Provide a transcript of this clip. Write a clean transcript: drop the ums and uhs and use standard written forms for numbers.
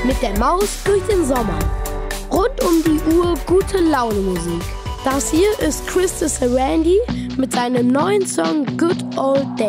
Mit der Maus durch den Sommer. Rund um die Uhr gute Laune Musik. Das hier ist Chris de Sarandí mit seinem neuen Song Good Old Days.